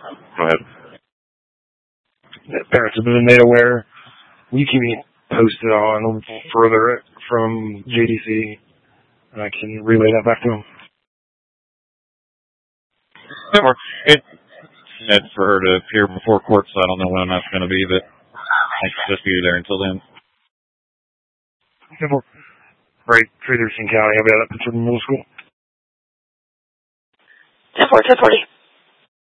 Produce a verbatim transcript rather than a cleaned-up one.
Go ahead. Parents have been made aware. We can be posted on further from J D C, and I can relay that back to them. It's said for her to appear before court, so I don't know when that's going to be, but I should just be there until then. Simple. Right, Traderson County. I'll be at Pittsburgh Middle School. ten four, ten forty.